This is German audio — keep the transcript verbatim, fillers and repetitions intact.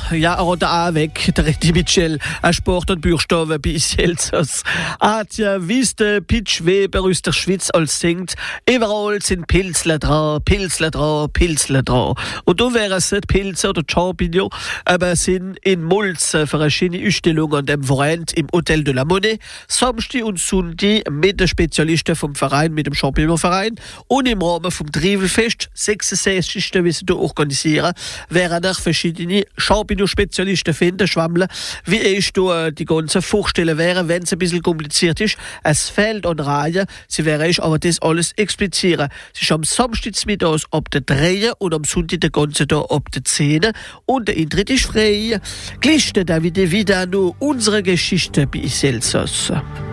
ja, oder auch weg, der Redi Mitchell, ein Sport- und Bürstove bei Elsass. Atja, wie der Pitsch Weber aus der Schweiz als singt, überall sind Pilzler dran, Pilzler dran, Pilzler dran. Und da wären es nicht Pilze oder Champignon, aber sind in Mulzen für eine schöne Ausstellung an dem Wochenende im Hotel de la Monnaie, Samstag und Sonntag mit den Spezialisten vom Verein, mit dem Champignonverein und im Rahmen vom Trivelfest, sechsundsechzigsten wie sie da organisieren, werden auch verschiedene Champignon-Spezialisten finden, schwammeln, wie ist da die ganze Vorstellung wäre, wenn es ein bisschen kompliziert ist. Es fehlt an Reihe, sie wäre ich aber das alles explizieren. Es ist am Samstag mittags ab der drei und am Sonntag den ganzen Tag ab der zehn und der Eintritt ist frei. Gleich da wieder wieder nur unsere Geschichte bei Elsass.